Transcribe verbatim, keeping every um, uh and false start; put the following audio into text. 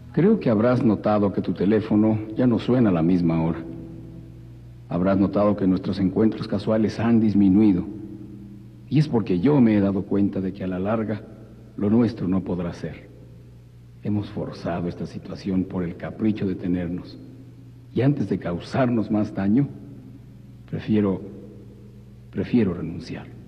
Creo que habrás notado que tu teléfono ya no suena a la misma hora. Habrás notado que nuestros encuentros casuales han disminuido. Y es porque yo me he dado cuenta de que a la larga lo nuestro no podrá ser. Hemos forzado esta situación por el capricho de tenernos. Y antes de causarnos más daño, prefiero, prefiero renunciar.